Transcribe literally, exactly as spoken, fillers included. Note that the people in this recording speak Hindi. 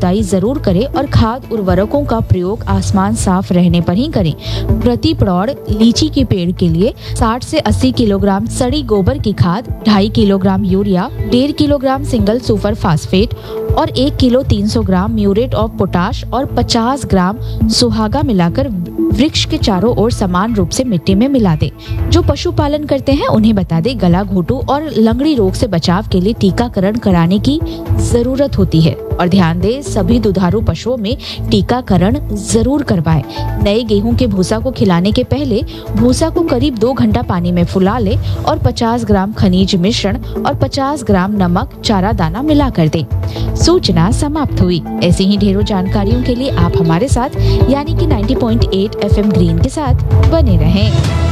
जुताई जरूर करें और खाद उर्वरकों का प्रयोग आसमान साफ रहने पर ही करें। प्रति प्लॉट लीची के पेड़ के लिए साठ से अस्सी किलोग्राम सड़ी गोबर की खाद, ढाई किलोग्राम यूरिया, डेढ़ किलोग्राम सिंगल सुपर फास्फेट और एक किलो तीन सौ ग्राम म्यूरेट ऑफ पोटाश और पचास ग्राम सुहागा मिलाकर वृक्ष के चारों ओर समान रूप से मिट्टी में मिला दे। जो पशुपालन करते हैं उन्हें बता दे गला घोटू और लंगड़ी रोग से बचाव के लिए टीकाकरण कराने की जरूरत होती है और ध्यान दे सभी दुधारू पशुओं में टीकाकरण जरूर करवाएं। नए गेहूं के भूसा को खिलाने के पहले भूसा को करीब दो घंटा पानी में फुला ले और पचास ग्राम खनिज मिश्रण और पचास ग्राम नमक चारा दाना मिला कर दे। सूचना समाप्त हुई। ऐसी ही ढेरों जानकारियों के लिए आप हमारे साथ यानी कि नब्बे पॉइंट आठ एफएम ग्रीन के साथ बने रहें।